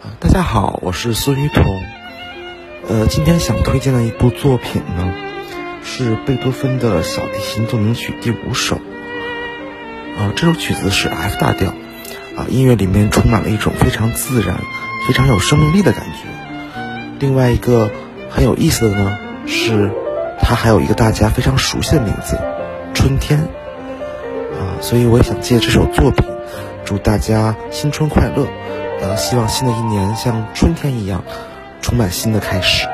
大家好，我是孙雨桐。今天想推荐的一部作品呢，是贝多芬的小提琴奏鸣曲第5首。这首曲子是 F 大调，音乐里面充满了一种非常自然、非常有生命力的感觉。另外一个很有意思的呢，是它还有一个大家非常熟悉的名字——春天。所以我也想借这首作品，祝大家新春快乐。希望新的一年像春天一样，充满新的开始。